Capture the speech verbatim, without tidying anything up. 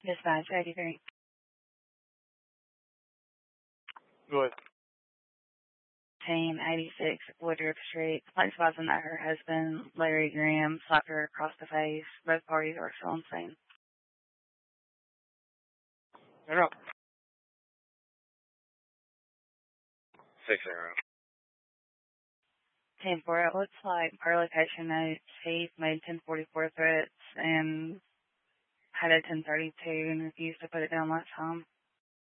Dispatch eighty-three. Go ahead. Team eighty-six Woodruff Street. Police advising that her husband, Larry Graham, slapped her across the face. Both parties are still on scene. You're up. Six zero. ten four, it looks like per location notes, he made ten forty-four threats and had a ten thirty-two and refused to put it down last time.